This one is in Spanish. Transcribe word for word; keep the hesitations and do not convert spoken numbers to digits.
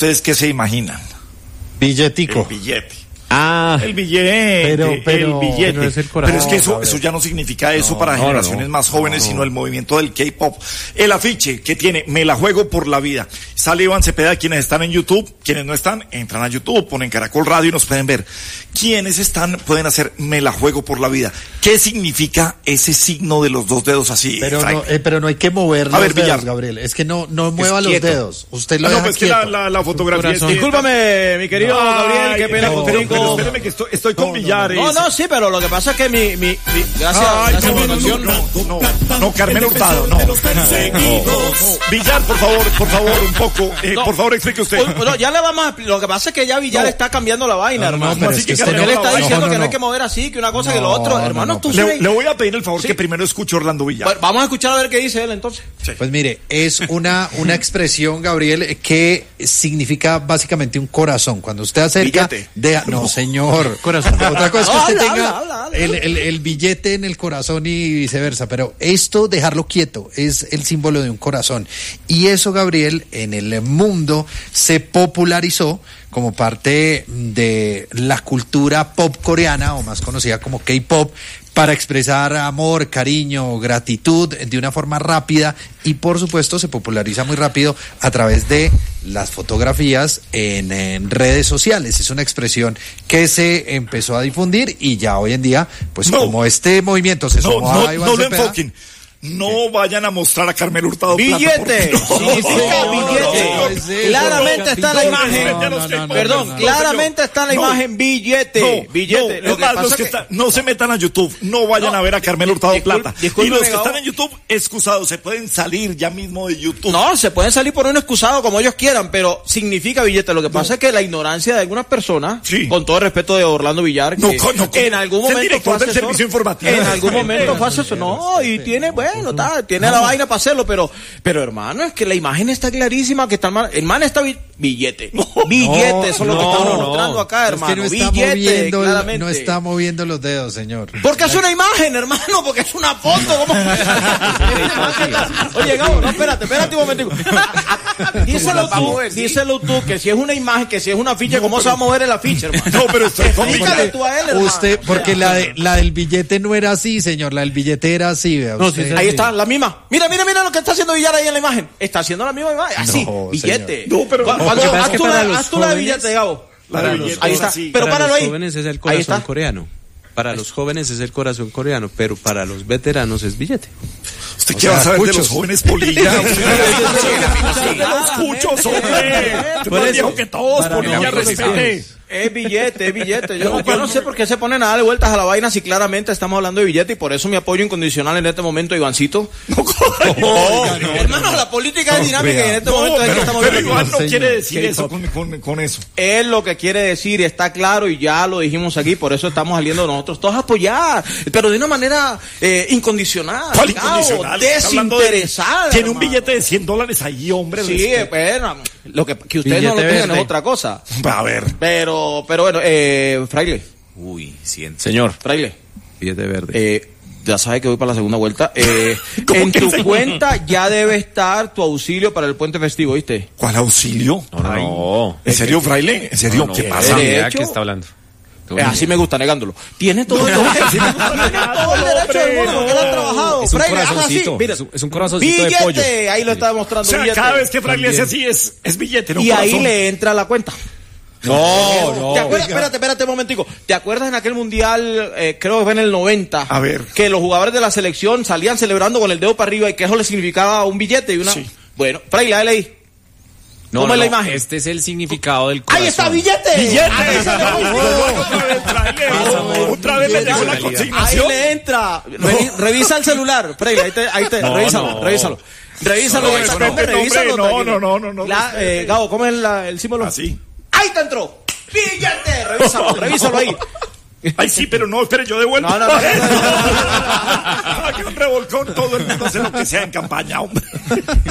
¿ustedes qué se imaginan? Billetico. El billete. Ah, el billete, pero, pero, el billete. pero, es el pero es que eso, eso ya no significa eso no, para no, generaciones no, más jóvenes, no, sino el movimiento del K-pop. El afiche que tiene, me la juego por la vida. Sale Iván Cepeda, quienes están en YouTube, quienes no están, entran a YouTube, ponen Caracol Radio y nos pueden ver. Quienes están, pueden hacer, me la juego por la vida. ¿Qué significa ese signo de los dos dedos así? Pero, no, eh, pero no hay que mover los ver, dedos, Villar. Gabriel. Es que no, no mueva es los quieto. dedos. Usted lo ah, deja no, pues quieto. que la, la, la fotografía es Discúlpame, mi querido Ay, Gabriel, qué pena pero, contigo. Pero espéreme que estoy, estoy con no, Villares. No, no, sí, pero lo que pasa es que mi, mi, mi gracias, Ay, gracias no, por la no, canción. no, no, no, no, Carmen Hurtado, no. no. Villar, por favor, por favor, un poco, eh, No. por favor, explique usted. Uy, no, ya le vamos a, lo que pasa es que ya Villar No. está cambiando la vaina, No, no, hermano. pero Así es que que Carmen Porque él está no, diciendo no, que no no. hay que mover así, que una cosa que lo No, otro. no, Hermano, no, tú Le, sabes. le voy a pedir el favor Sí. que primero escuche Orlando Villar. Bueno, vamos a escuchar a ver qué dice él entonces. Sí. Pues mire, es una, una expresión, Gabriel, que significa básicamente un corazón. Cuando usted acerca... Billete. De, no, señor. Corazón. Otra cosa es que No, usted habla, tenga habla, habla, habla. El, el, el billete en el corazón y viceversa. Pero esto, dejarlo quieto, es el símbolo de un corazón. Y eso, Gabriel, en el mundo se popularizó como parte de la cultura pop coreana, o más conocida como K-pop, para expresar amor, cariño, gratitud de una forma rápida, y por supuesto se populariza muy rápido a través de las fotografías en, en redes sociales. Es una expresión que se empezó a difundir y ya hoy en día, pues No. como este movimiento se No, sumó no, a Iván no lo Cepeda, enfoquen. No vayan a mostrar a Carmen Hurtado Billete, plata, porque no. significa No, billete. no, no, no, Claramente no, está la no, imagen. no, no, no, no, Perdón, no, no, claramente está la No. imagen billete. No, billete. no, Lo es que más, pasa los es que que están- no se metan a YouTube, no vayan No, a ver a Carmen Hurtado discul- Plata. discúlpeme, Y los que Gabo. están en YouTube, excusados, se pueden salir ya mismo de YouTube. no, se pueden salir por un excusado como ellos quieran, pero significa billete. Lo que pasa es que la ignorancia de algunas personas, Sí. con todo el respeto de Orlando Villar, que No, con- no, con- en algún es el momento director fue del asesor, servicio informativo. en algún momento fue asesor, no, y tiene, bueno, está, tiene la vaina para hacerlo, pero, pero hermano, es que la imagen está clarísima, que está el man, el man está bi- billete, billete, eso es lo que no, estamos no. mostrando acá, es hermano, que no está, billete, moviendo, el- claramente. no está moviendo los dedos, señor. Porque es una imagen, hermano, porque es una foto. ¿Cómo? Oye, Gabo, no, espérate, espérate un momentico. Díselo tú, díselo tú, que si es una imagen, que si es una ficha, ¿cómo se va a mover el afiche, hermano? No, pero estoy con Explícale Villar. tú a él, hermano. Usted, porque la, de, la del billete no era así, señor, la del billete era así, vea No, usted. sí, Ahí está, la misma. Mira, mira, mira lo que está haciendo Villar ahí en la imagen. Está haciendo la misma imagen. Así, No, billete. señor. No, pero- Cu- no, cuando- lo que pasa haz es que tú la- para los haz tú la de jóvenes- billete, Gabo. La de Para billete, Ahí está. sí. Pero para páralo los ahí. jóvenes es el Ahí corazón está. coreano. Para los jóvenes es el corazón coreano, pero para los veteranos es billete. ¿Usted O qué va a sea, saber de escuchos. los jóvenes polilla? Usted de los cuchos, hombre. Tú Por más eso. viejo que todos, Para polilla, los respete. Es billete, es billete. Yo, yo no sé por qué se ponen a darle vueltas a la vaina si claramente estamos hablando de billete, y por eso mi apoyo incondicional en este momento, Ivancito. No, Hermano, la política es dinámica y en este no, momento es que pero, estamos pero viendo. Iván no señor. quiere decir ¿Qué eso hizo? con, con, con eso. Él lo que quiere decir está claro y ya lo dijimos aquí, por eso estamos saliendo nosotros todos a apoyar, pero de una manera eh, incondicional, ¿Cuál Gabo, incondicional? Está hablando de- desinteresada. Tiene un hermano. billete de cien dólares ahí, hombre. Sí, respete. bueno, lo que, que ustedes no lo Billete tengan verde. es otra cosa. A ver. Pero, pero bueno, eh, Fraile, Uy, siente. Señor, Fraile, billete verde. eh, ya sabes que voy para la segunda vuelta. Eh, ¿Cómo en que tu segunda? cuenta ya debe estar tu auxilio para el puente festivo, ¿viste? ¿Cuál auxilio? No, no, Ay. no. ¿En serio, fraile? ¿En serio? No, no, ¿Qué no, pasa? De ni idea hecho- qué está hablando. Eh, así me gusta, negándolo. Tiene todo el derecho, tiene todo el derecho del mundo porque él ha trabajado. Es un Fraile, haz así, corazoncito, mira. es un- es un corazoncito de Billete, pollo. ahí lo está O demostrando. sea, billete. cada vez que fraile hace así es, es billete, no Y ahí corazón. le entra la cuenta. No, no. ¿Te acuerdas? Espérate, espérate un momentico. ¿Te acuerdas en aquel mundial, eh, creo que fue en el noventa? A ver. Que los jugadores de la selección salían celebrando con el dedo para arriba y que eso le significaba un billete y una... Sí. Bueno, Fraile, dale ahí. No, ¿Cómo no, es la no, imagen? Este es el significado del corazón. ¡Ahí está, billete! ¡Billete! Ahí está, Otra vez, fraile. Otra vez le llegó la Ahí consignación. le entra. Revi- Revisa el celular, Fraile, ahí te, ahí te, No, revísalo, no. revísalo. Revísalo, No, ahí está, eso no, hombre, hombre, revísalo. no, tranquilo. no, no, no, no, La, eh, Gabo, ¿cómo es la- el símbolo? Así. ¡Ahí te entró! ¡Billete! Revísalo, revísalo ahí. Ay, sí, pero no, espere, yo devuelvo. No, no, no, no, no, Aquí un revolcón, todo el mundo hace lo que sea en campaña, hombre.